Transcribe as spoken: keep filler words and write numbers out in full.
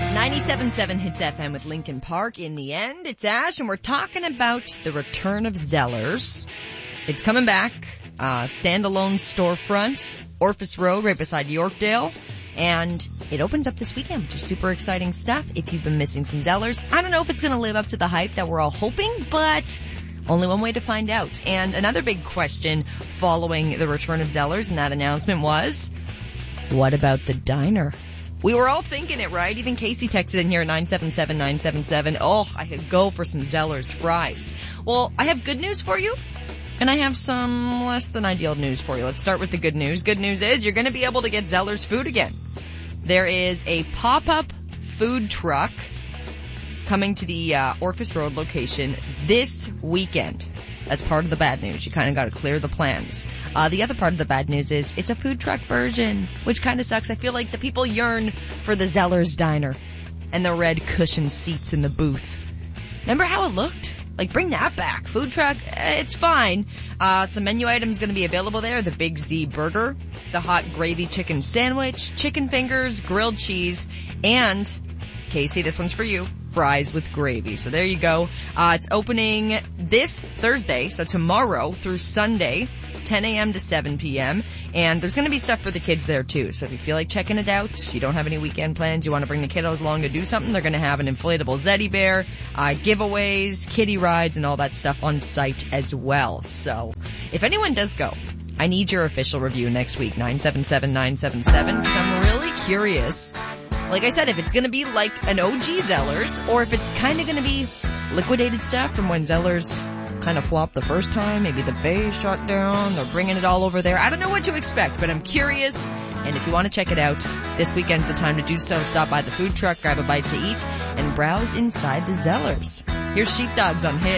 ninety-seven point seven Hits F M with Lincoln Park. In the end, it's Ash, and we're talking about the return of Zellers. It's coming back, uh, standalone storefront, Orphis Road, right beside Yorkdale. And it opens up this weekend, which is super exciting stuff. If you've been missing some Zellers, I don't know if it's going to live up to the hype that we're all hoping, but only one way to find out. And another big question following the return of Zellers and that announcement was, what about the diner? We were all thinking it, right? Even Casey texted in here at nine seven seven nine seven seven. Oh, I could go for some Zellers fries. Well, I have good news for you, and I have some less than ideal news for you. Let's start with the good news. Good news is you're going to be able to get Zellers food again. There is a pop-up food truck coming to the uh, Orphis Road location this weekend. That's part of the bad news. You kind of got to clear the plans. Uh, the other part of the bad news is it's a food truck version, which kind of sucks. I feel like the people yearn for the Zellers diner and the red cushion seats in the booth. Remember how it looked? Like, bring that back. Food truck, eh, it's fine. Uh, some menu items going to be available there. The Big Z Burger, the hot gravy chicken sandwich, chicken fingers, grilled cheese, and, Casey, this one's for you, fries with gravy. So there you go. Uh, it's opening this Thursday, so tomorrow through Sunday, ten a.m. to seven p.m. And there's going to be stuff for the kids there too. So if you feel like checking it out, you don't have any weekend plans, you want to bring the kiddos along to do something, they're going to have an inflatable Zeddy Bear, uh, giveaways, kiddie rides, and all that stuff on site as well. So if anyone does go, I need your official review next week, nine seven seven nine seven seven, because I'm really curious. Like I said, if it's going to be like an O G Zellers, or if it's kind of going to be liquidated stuff from when Zellers kind of flopped the first time, maybe the bay shut down, they're bringing it all over there. I don't know what to expect, but I'm curious. And if you want to check it out, this weekend's the time to do so. Stop by the food truck, grab a bite to eat, and browse inside the Zellers. Here's Sheepdogs on Hit.